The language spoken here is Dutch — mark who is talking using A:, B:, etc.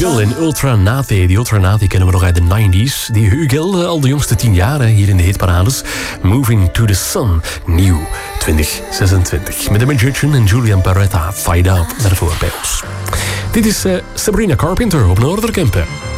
A: Hugel en Ultranate. Die Ultranate kennen we nog uit de 90s. Die Hugel al de jongste 10 jaar hier in de hitparades. Moving to the Sun. Nieuw 2026. Met The Magician en Julian Barretta. Fight Out daarvoor bij ons. Dit is Sabrina Carpenter op Noorderkempen.